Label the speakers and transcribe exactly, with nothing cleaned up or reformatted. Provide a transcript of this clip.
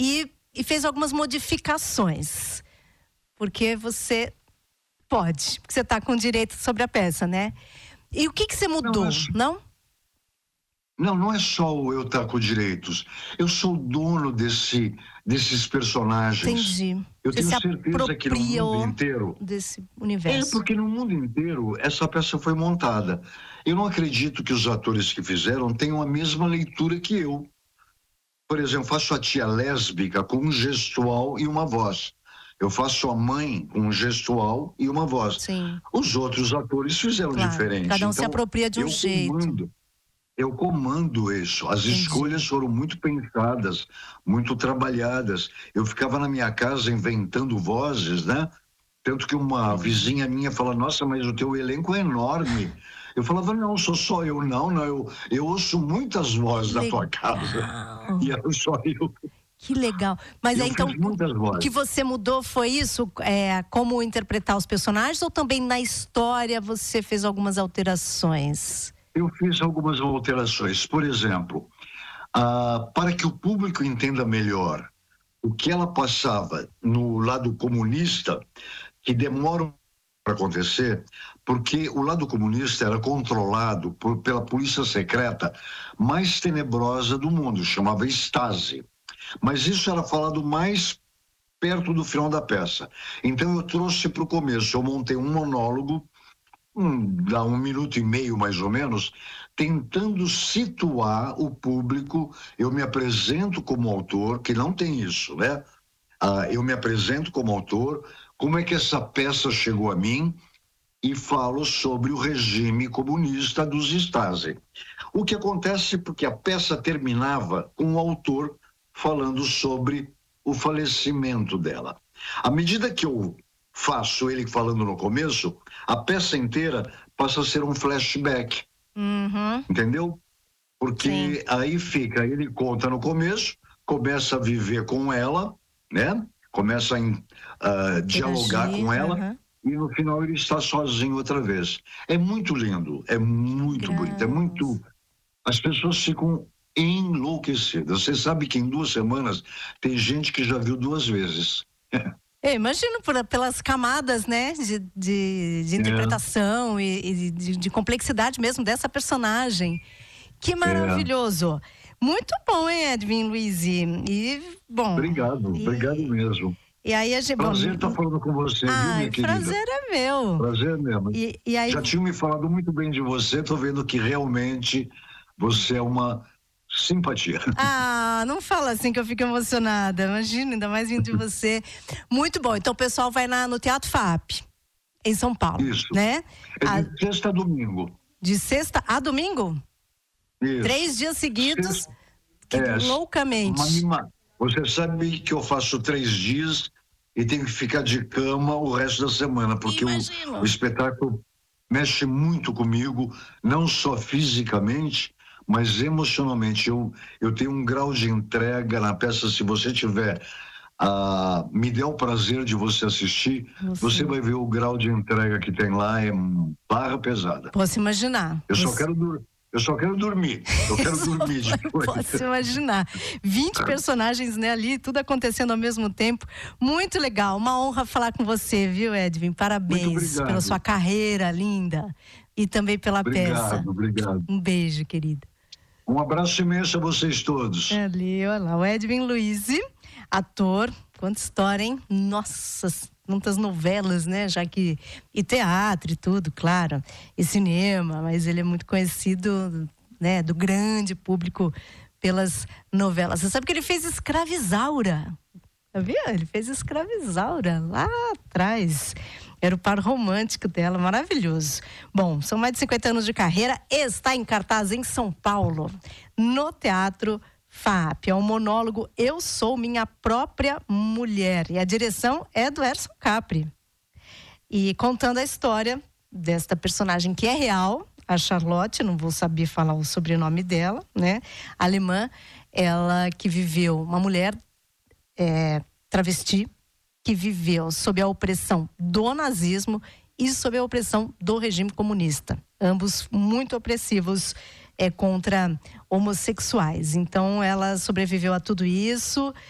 Speaker 1: e, e fez algumas modificações. Porque você pode, porque você está com direito sobre a peça, né? E o que que você mudou,
Speaker 2: não? É...
Speaker 1: não?
Speaker 2: Não, não é só eu estar com direitos. Eu sou dono desse, desses personagens.
Speaker 1: Entendi.
Speaker 2: Eu
Speaker 1: Você
Speaker 2: tenho
Speaker 1: se
Speaker 2: certeza que no mundo inteiro...
Speaker 1: desse universo.
Speaker 2: É, porque no mundo inteiro essa peça foi montada. Eu não acredito que os atores que fizeram tenham a mesma leitura que eu. Por exemplo, faço a tia lésbica com um gestual e uma voz. Eu faço a mãe com um gestual e uma voz.
Speaker 1: Sim.
Speaker 2: Os outros atores fizeram
Speaker 1: claro,
Speaker 2: diferente.
Speaker 1: Cada um
Speaker 2: então,
Speaker 1: se apropria de um
Speaker 2: eu
Speaker 1: jeito.
Speaker 2: Comando, eu comando isso. As
Speaker 1: Entendi.
Speaker 2: escolhas foram muito pensadas, muito trabalhadas. Eu ficava na minha casa inventando vozes, né? Tanto que uma vizinha minha fala, nossa, mas o teu elenco é enorme. Eu falava, não, sou só eu. Não, não, eu, eu ouço muitas vozes da tua casa. E eu só eu.
Speaker 1: Que legal. Mas
Speaker 2: eu
Speaker 1: é, então, o que você mudou foi isso? É, como interpretar os personagens ou também na história você fez algumas alterações?
Speaker 2: Eu fiz algumas alterações. Por exemplo, ah, para que o público entenda melhor o que ela passava no lado comunista, que demora para acontecer, porque o lado comunista era controlado por, pela polícia secreta mais tenebrosa do mundo, chamava Stasi. Mas isso era falado mais perto do final da peça. Então eu trouxe para o começo, eu montei um monólogo, um, dá um minuto e meio mais ou menos, tentando situar o público. Eu me apresento como autor, que não tem isso, né? Ah, eu me apresento como autor, como é que essa peça chegou a mim, e falo sobre o regime comunista dos Stasi. O que acontece porque a peça terminava com o autor falando sobre o falecimento dela. À medida que eu faço ele falando no começo, a peça inteira passa a ser um flashback.
Speaker 1: Uhum.
Speaker 2: Entendeu? Porque Sim. aí fica, ele conta no começo, começa a viver com ela, né? Começa a uh, dialogar com ela, uhum. e no final ele está sozinho outra vez. É muito lindo, é muito Graças. bonito, é muito... As pessoas ficam enlouquecidas. Você sabe que em duas semanas tem gente que já viu duas vezes.
Speaker 1: Eu imagino por, pelas camadas, né, de, de, de interpretação é. e, e de, de complexidade mesmo dessa personagem. Que maravilhoso! É. Muito bom, hein, Edwin Luiz? E, bom...
Speaker 2: Obrigado, e, obrigado mesmo.
Speaker 1: E aí a gente...
Speaker 2: Prazer estar falando com você,
Speaker 1: Ai,
Speaker 2: viu, minha querida?
Speaker 1: Prazer é meu.
Speaker 2: Prazer mesmo.
Speaker 1: E, e aí...
Speaker 2: Já tinha me falado muito bem de você, tô vendo que realmente você é uma... simpatia.
Speaker 1: Ah, não fala assim que eu fico emocionada. Imagina, ainda mais vindo de você. Muito bom. Então o pessoal vai na, no Teatro F A P, em São Paulo.
Speaker 2: Isso.
Speaker 1: Né?
Speaker 2: É de
Speaker 1: a,
Speaker 2: sexta a domingo.
Speaker 1: De sexta a domingo?
Speaker 2: Isso.
Speaker 1: Três dias seguidos,
Speaker 2: sexta,
Speaker 1: que,
Speaker 2: é,
Speaker 1: loucamente.
Speaker 2: Uma mima, você sabe que eu faço três dias e tenho que ficar de cama o resto da semana, porque o, o espetáculo mexe muito comigo, não só fisicamente, mas emocionalmente. Eu, eu tenho um grau de entrega na peça. Se você tiver, uh, me dê o prazer de você assistir, você. você vai ver o grau de entrega que tem lá, é barra pesada.
Speaker 1: Posso imaginar.
Speaker 2: Eu
Speaker 1: você...
Speaker 2: só quero dormir. Eu só quero dormir, eu quero eu dormir depois.
Speaker 1: Posso imaginar. vinte personagens, né, ali, tudo acontecendo ao mesmo tempo. Muito legal, uma honra falar com você, viu, Edwin? Parabéns pela sua carreira linda e também pela
Speaker 2: obrigado,
Speaker 1: peça.
Speaker 2: Obrigado,
Speaker 1: Um beijo, querida.
Speaker 2: Um abraço imenso a vocês todos.
Speaker 1: É ali, olha lá, o Edwin Luiz, ator, quanta história, hein? Nossa, muitas novelas, né? Já que, e teatro e tudo, claro, e cinema, mas ele é muito conhecido, né, do grande público pelas novelas. Você sabe que ele fez Escravizaura, sabia? Ele fez Escravizaura lá atrás. Era o par romântico dela, maravilhoso. Bom, são mais de cinquenta anos de carreira, está em cartaz em São Paulo, no Teatro F A P. É um monólogo Eu Sou Minha Própria Mulher. E a direção é do Erson Capri. E contando a história desta personagem que é real, a Charlotte, não vou saber falar o sobrenome dela, né? Alemã, ela que viveu, uma mulher é, travesti, que viveu sob a opressão do nazismo e sob a opressão do regime comunista. Ambos muito opressivos é, contra homossexuais. Então ela sobreviveu a tudo isso